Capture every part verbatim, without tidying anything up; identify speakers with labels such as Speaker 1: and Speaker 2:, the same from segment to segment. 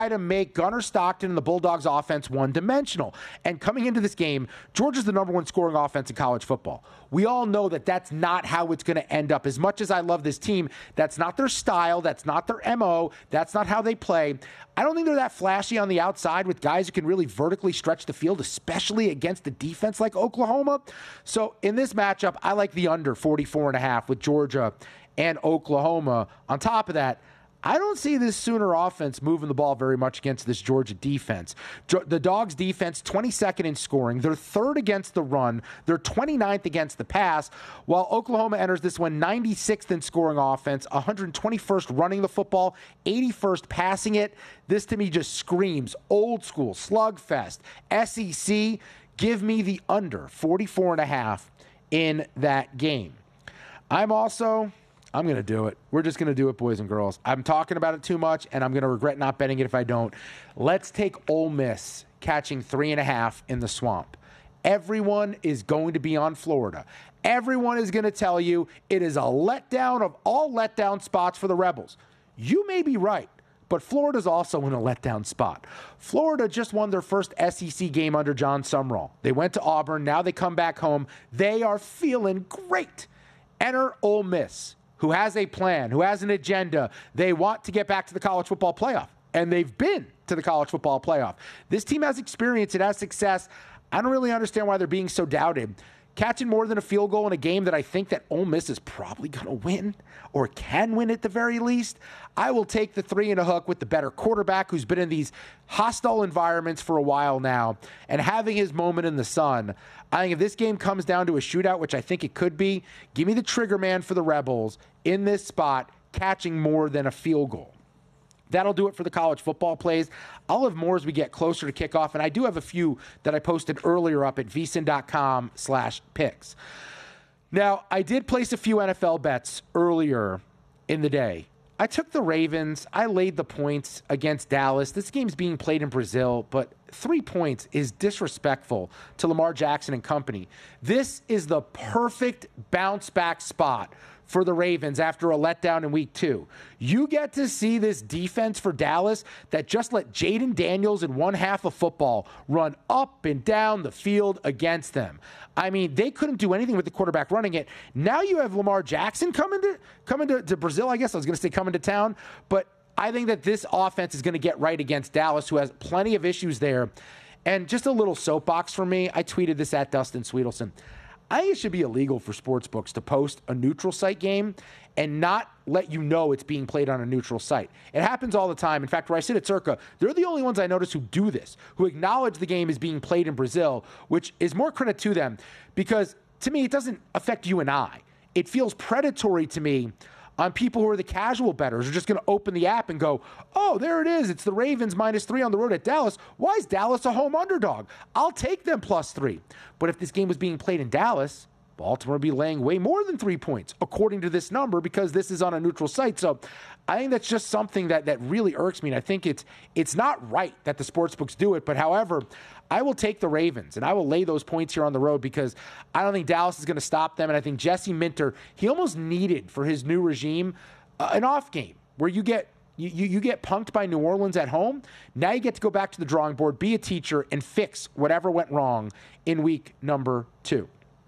Speaker 1: to make Gunnar Stockton and the Bulldogs offense one-dimensional. And coming into this game, Georgia's the number one scoring offense in college football. We all know that that's not how it's going to end up. As much as I love this team, that's not their style, that's not their M O, that's not how they play. I don't think they're that flashy on the outside with guys who can really vertically stretch the field, especially against a defense like Oklahoma. So in this matchup, I like the under forty-four and a half with Georgia and Oklahoma. On top of that, I don't see this Sooner offense moving the ball very much against this Georgia defense. The Dogs defense, twenty-second in scoring. They're third against the run. They're twenty-ninth against the pass, while Oklahoma enters this one ninety-sixth in scoring offense, one hundred twenty-first running the football, eighty-first passing it. This to me just screams old school, slugfest, S E C. Give me the under forty-four and a half in that game. I'm also... I'm going to do it. We're just going to do it, boys and girls. I'm talking about it too much, and I'm going to regret not betting it if I don't. Let's take Ole Miss catching three and a half in the Swamp. Everyone is going to be on Florida. Everyone is going to tell you it is a letdown of all letdown spots for the Rebels. You may be right, but Florida's also in a letdown spot. Florida just won their first S E C game under John Sumrall. They went to Auburn. Now they come back home. They are feeling great. Enter Ole Miss, who has a plan, who has an agenda. They want to get back to the college football playoff, and they've been to the college football playoff. This team has experience. It has success. I don't really understand why they're being so doubted. Catching more than a field goal in a game that I think that Ole Miss is probably going to win or can win at the very least, I will take the three and a hook with the better quarterback who's been in these hostile environments for a while now and having his moment in the sun. I think if this game comes down to a shootout, which I think it could be, give me the trigger man for the Rebels in this spot, catching more than a field goal. That'll do it for the college football plays. I'll have more as we get closer to kickoff, and I do have a few that I posted earlier up at vsin.com slash picks. Now, I did place a few N F L bets earlier in the day. I took the Ravens. I laid the points against Dallas. This game's being played in Brazil, but three points is disrespectful to Lamar Jackson and company. This is the perfect bounce-back spot for the Ravens after a letdown in week two. You get to see this defense for Dallas that just let Jaden Daniels in one half of football run up and down the field against them. I mean, they couldn't do anything with the quarterback running it. Now you have Lamar Jackson coming to coming to, to Brazil, I guess I was going to say coming to town, but I think that this offense is going to get right against Dallas, who has plenty of issues there. And just a little soapbox for me, I tweeted this at Dustin Sweetelson. I think it should be illegal for sports books to post a neutral site game and not let you know it's being played on a neutral site. It happens all the time. In fact, where I sit at Circa, they're the only ones I notice who do this, who acknowledge the game is being played in Brazil, which is more credit to them because, to me, it doesn't affect you and I. It feels predatory to me on people who are the casual bettors who are just going to open the app and go, oh, there it is. It's the Ravens minus three on the road at Dallas. Why is Dallas a home underdog? I'll take them plus three. But if this game was being played in Dallas, Baltimore would be laying way more than three points, according to this number, because this is on a neutral site. So I think that's just something that, that really irks me. And I think it's it's not right that the sportsbooks do it. But however, I will take the Ravens, and I will lay those points here on the road because I don't think Dallas is going to stop them. And I think Jesse Minter, he almost needed for his new regime uh, an off game where you get you, you, you get punked by New Orleans at home. Now you get to go back to the drawing board, be a teacher, and fix whatever went wrong in week number two.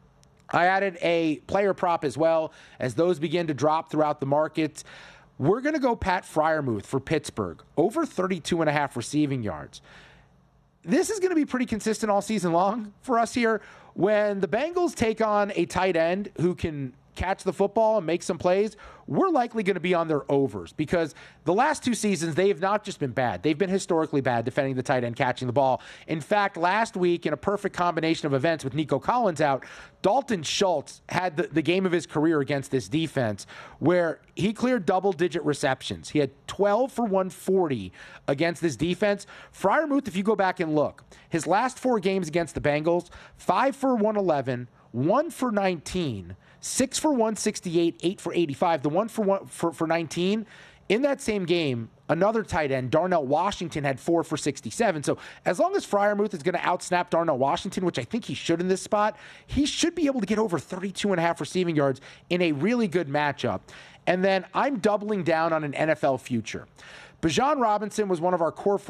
Speaker 1: I added a player prop as well as those begin to drop throughout the market. We're going to go Pat Freiermuth for Pittsburgh, over thirty-two and a half receiving yards. This is going to be pretty consistent all season long for us here. When the Bengals take on a tight end who can catch the football and make some plays, we're likely going to be on their overs because the last two seasons, they have not just been bad. They've been historically bad defending the tight end, catching the ball. In fact, last week, in a perfect combination of events with Nico Collins out, Dalton Schultz had the, the game of his career against this defense where he cleared double-digit receptions. He had twelve for one forty against this defense. Freiermuth, if you go back and look, his last four games against the Bengals, five for one eleven, one for nineteen, six for one sixty-eight, eight for eighty-five. The one for one for, for nineteen, in that same game, another tight end, Darnell Washington, had four for sixty-seven. So as long as Freiermuth is going to outsnap Darnell Washington, which I think he should in this spot, he should be able to get over thirty-two and a half receiving yards in a really good matchup. And then I'm doubling down on an N F L future. Bijan Robinson was one of our core